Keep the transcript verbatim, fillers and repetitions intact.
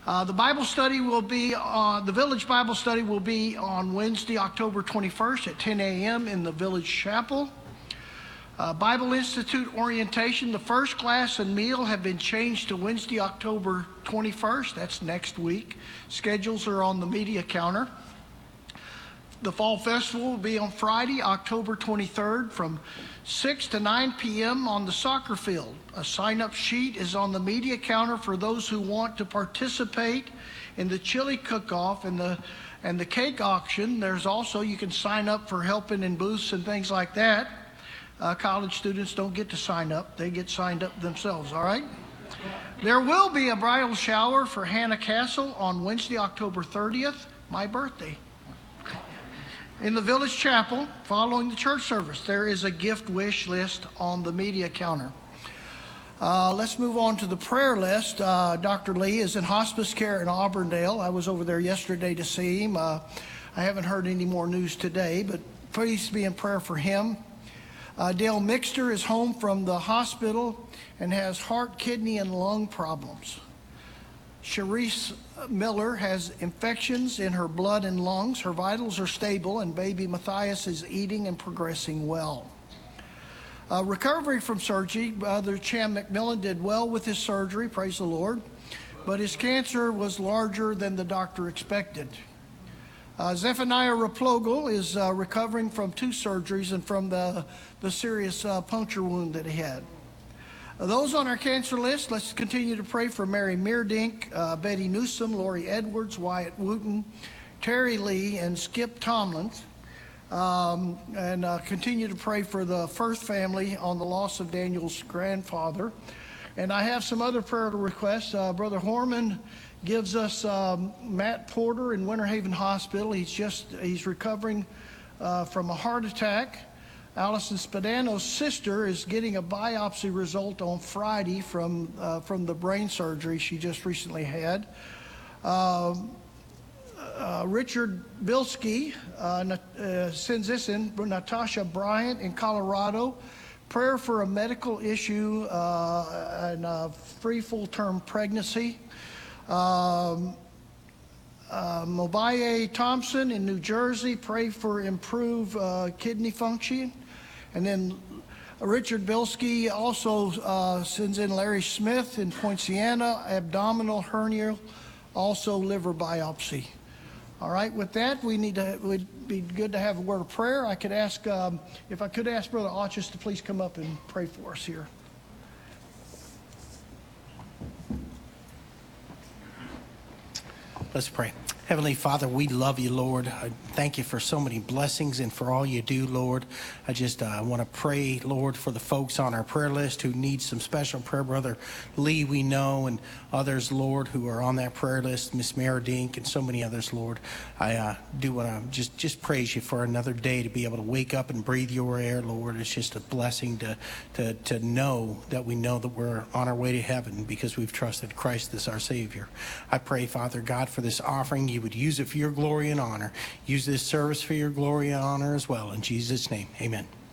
Uh, the Bible study will be, uh, the Village Bible Study will be on Wednesday, October twenty-first at ten a m in the Village Chapel. Uh, Bible Institute orientation, the first class and meal have been changed to Wednesday, October twenty-first. That's next week. Schedules are on the media counter. The Fall Festival will be on Friday, October twenty-third from six to nine p m on the soccer field. A sign-up sheet is on the media counter for those who want to participate in the chili cook-off and the and the cake auction. There's also, you can sign up for helping in booths and things like that. Uh, college students don't get to sign up. They get signed up themselves, all right? There will be a bridal shower for Hannah Castle on Wednesday, October thirtieth, my birthday. In the Village Chapel, following the church service, there is a gift wish list on the media counter. Uh, let's move on to the prayer list. Uh, Doctor Lee is in hospice care in Auburndale. I was over there yesterday to see him. Uh, I haven't heard any more news today, but please be in prayer for him. Uh, Dale Mixter is home from the hospital and has heart, kidney, and lung problems. Sharice Miller has infections in her blood and lungs. Her vitals are stable, and baby Matthias is eating and progressing well. Uh, recovery from surgery, Brother Cham McMillan did well with his surgery, praise the Lord, but his cancer was larger than the doctor expected. Uh, Zephaniah Raplogel is uh, recovering from two surgeries and from the, the serious uh, puncture wound that he had. Uh, those on our cancer list, let's continue to pray for Mary Meerdink, uh, Betty Newsom, Lori Edwards, Wyatt Wooten, Terry Lee, and Skip Tomlins. Um, and uh, continue to pray for the Firth family on the loss of Daniel's grandfather. And I have some other prayer requests. Uh, Brother Horman gives us um, Matt Porter in Winter Haven Hospital. He's just, he's recovering uh, from a heart attack. Allison Spadano's sister is getting a biopsy result on Friday from uh, from the brain surgery she just recently had. Uh, uh, Richard Bilski uh, uh, sends this in for Natasha Bryant in Colorado. Prayer for a medical issue uh, and a free full-term pregnancy. Um, Uh, Mobaye Thompson in New Jersey, pray for improved uh, kidney function. And then Richard Bilski also uh, sends in Larry Smith in Poinciana, abdominal hernia, also liver biopsy. All right, with that, we need to, it would be good to have a word of prayer. I could ask, um, if I could ask Brother Auchus to please come up and pray for us here. Let's pray. Heavenly Father, we love you, Lord. I thank you for so many blessings and for all you do, Lord. I just uh, want to pray, Lord, for the folks on our prayer list who need some special prayer. Brother Lee, we know, and others, Lord, who are on that prayer list, Miss Meredink and so many others, Lord. I uh, do want to just, just praise you for another day to be able to wake up and breathe your air, Lord. It's just a blessing to, to, to know that we know that we're on our way to heaven because we've trusted Christ as our Savior. I pray, Father God, for this offering. You would use it for your glory and honor. Use this service for your glory and honor as well. In Jesus' name, amen.